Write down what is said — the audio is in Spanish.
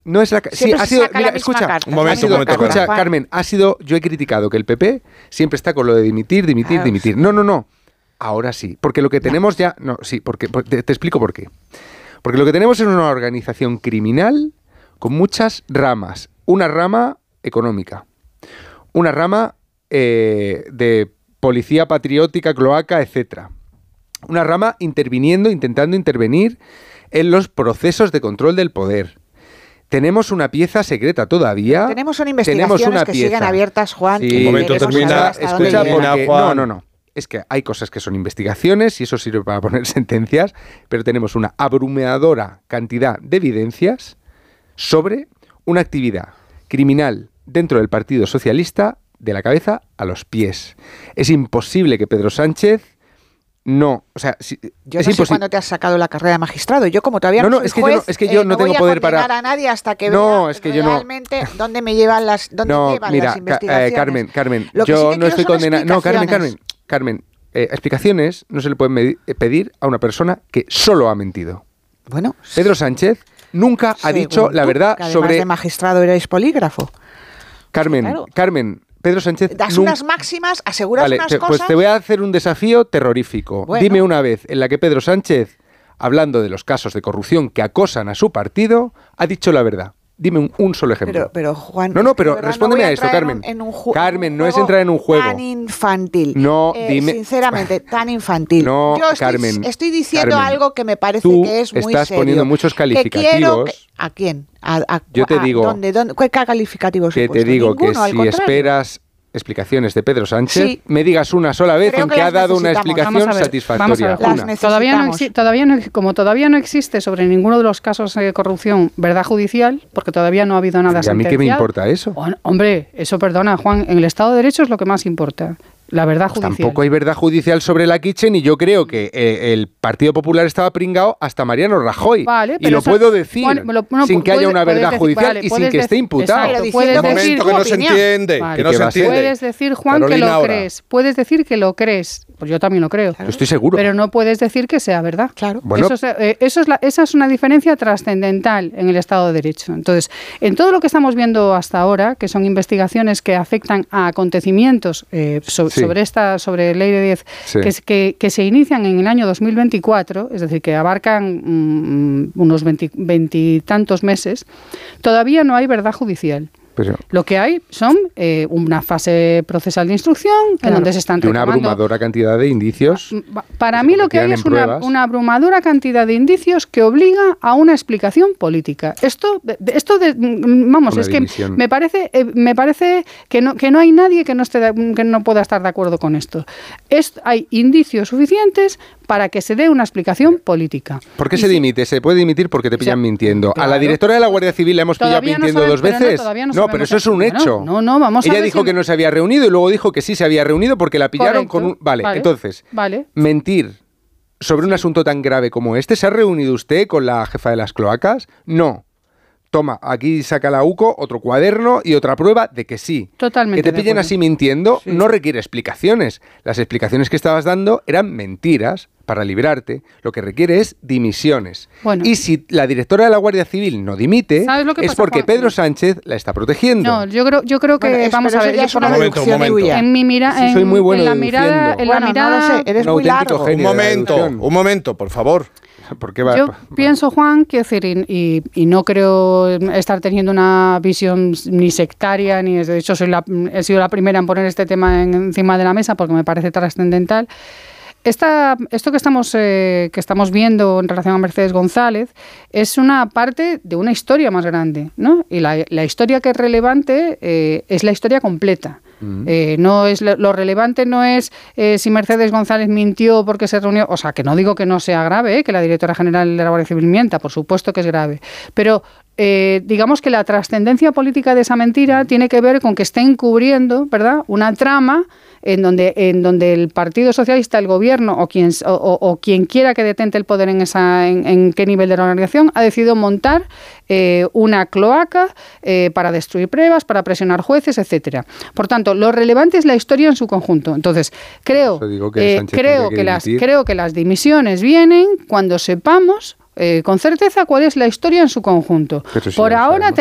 No es la sí, ha sido, mira, escucha, un momento, escucha, Carmen, yo he criticado que el PP siempre está con lo de dimitir. No. Ahora sí, porque lo que tenemos porque te explico por qué. Porque lo que tenemos es una organización criminal con muchas ramas. Una rama económica, una rama de policía patriótica, cloaca, etcétera. Una rama intentando intervenir en los procesos de control del poder. Tenemos una pieza secreta todavía. Tenemos investigaciones que siguen abiertas, Juan. Sí, un momento, termina. Escucha, porque no. Es que hay cosas que son investigaciones y eso sirve para poner sentencias, pero tenemos una abrumadora cantidad de evidencias sobre una actividad criminal dentro del Partido Socialista de la cabeza a los pies. Es imposible que Pedro Sánchez yo no sé cuándo te has sacado la carrera de magistrado. Yo como todavía no soy juez, es que yo no tengo poder para a nadie hasta que vea realmente dónde me llevan las investigaciones. Carmen, yo no estoy condenado. No, Carmen, explicaciones no se le pueden pedir a una persona que solo ha mentido. Bueno, Pedro Sánchez nunca ha dicho la verdad que sobre... Además de magistrado erais polígrafo. Carmen, Pedro Sánchez... Das unas máximas, aseguras unas cosas... Pues te voy a hacer un desafío terrorífico. Bueno. Dime una vez en la que Pedro Sánchez, hablando de los casos de corrupción que acosan a su partido, ha dicho la verdad. Dime un solo ejemplo. Pero Juan... No, pero respóndeme a esto, Carmen. Carmen, no es entrar en un juego. Tan infantil. No, dime... Sinceramente, tan infantil. No, Carmen. Estoy diciendo algo que me parece que es muy serio. Tú estás poniendo muchos calificativos. ¿A quién? Yo te digo... ¿Qué calificativos he puesto? Que te digo que si esperas explicaciones de Pedro Sánchez, me digas una sola vez en que ha dado una explicación satisfactoria. Como todavía no existe sobre ninguno de los casos de corrupción verdad judicial, porque todavía no ha habido nada sentenciado. ¿Y a mí qué me importa eso? Hombre, eso perdona, Juan, en el Estado de Derecho es lo que más importa. La verdad judicial. Tampoco hay verdad judicial sobre la Kitchen y yo creo que el Partido Popular estaba pringado hasta Mariano Rajoy. Vale, y lo puedo decir sin que haya una verdad judicial y sin que esté imputado. Un momento, que no se entiende. Que no se entiende. Puedes decir, Juan, que lo crees. Puedes decir que lo crees. Pues yo también lo creo. Yo estoy seguro. Pero no puedes decir que sea verdad. Claro. Bueno, esa es una diferencia trascendental en el Estado de Derecho. Entonces, en todo lo que estamos viendo hasta ahora, que son investigaciones que afectan a acontecimientos sobre Ley de 10, que se inician en el año 2024, es decir, que abarcan unos 20 y tantos meses, todavía no hay verdad judicial. Lo que hay son una fase procesal de instrucción en donde se están reclamando... una abrumadora cantidad de indicios. Para mí lo que hay es una abrumadora cantidad de indicios que obliga a una explicación política. Vamos, es que me parece que no hay nadie que no pueda estar de acuerdo con esto. Hay indicios suficientes para que se dé una explicación política. ¿Por qué se dimite? Se puede dimitir porque te pillan mintiendo. Claro. A la directora de la Guardia Civil la hemos pillado mintiendo dos veces. Pero eso es un hecho. Vamos a ver. Ella dijo que no se había reunido y luego dijo que sí se había reunido porque la pillaron con un... Vale, entonces, mentir sobre un asunto tan grave como este. ¿Se ha reunido usted con la jefa de las cloacas? No. Toma, aquí saca la UCO otro cuaderno y otra prueba de que sí. Totalmente. Que te pillen así mintiendo no requiere explicaciones. Las explicaciones que estabas dando eran mentiras para librarte. Lo que requiere es dimisiones. Bueno. Y si la directora de la Guardia Civil no dimite, es porque Juan? Pedro Sánchez la está protegiendo. No, yo creo que vamos a ver. Un momento. En mi mirada, soy muy bueno en la mirada, no lo sé, eres muy largo. Un momento, por favor. Yo pienso, Juan, quiero decir, y no creo estar teniendo una visión ni sectaria, ni de hecho he sido la primera en poner este tema encima de la mesa porque me parece trascendental. Esto que estamos viendo en relación a Mercedes González es una parte de una historia más grande, ¿no? Y la historia que es relevante es la historia completa. No es lo relevante no es si Mercedes González mintió porque se reunió, o sea, que no digo que no sea grave, que la directora general de la Guardia Civil mienta, por supuesto que es grave, pero digamos que la trascendencia política de esa mentira tiene que ver con que está encubriendo, ¿verdad?, una trama en donde el Partido Socialista, el gobierno o quien quiera que detente el poder en qué nivel de la organización ha decidido montar una cloaca para destruir pruebas, para presionar jueces, etcétera. Por tanto, lo relevante es la historia en su conjunto. Entonces, creo que las dimisiones vienen cuando sepamos con certeza cuál es la historia en su conjunto. Por ahora